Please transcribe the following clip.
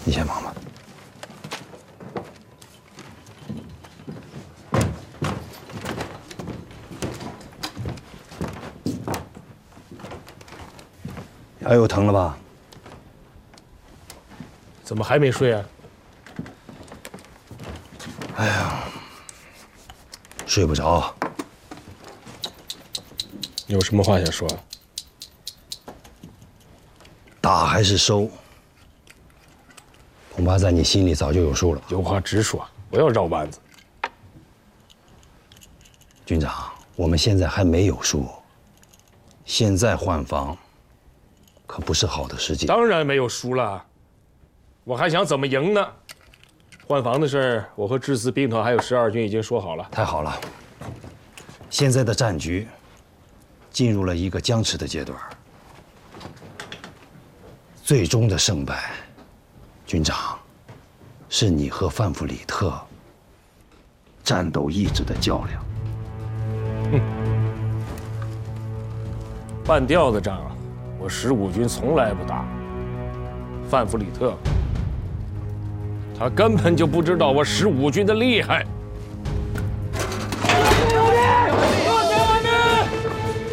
你先忙吧。腰又疼了吧？ 怎么还没睡啊？ 哎呀，睡不着。 有什么话想说？ 打还是收？恐怕在你心里早就有数了。 有话直说，不要绕弯子。 军长，我们现在还没有输，现在换防可不是好的时机。 当然没有输了，我还想怎么赢呢？换防的事儿，我和致四兵团还有12军已经说好了。 太好了，现在的战局进入了一个僵持的阶段，最终的胜败，军长，是你和范弗里特战斗意志的较量。 半吊子仗，我15军从来不打。范弗里特，他根本就不知道我15军的厉害。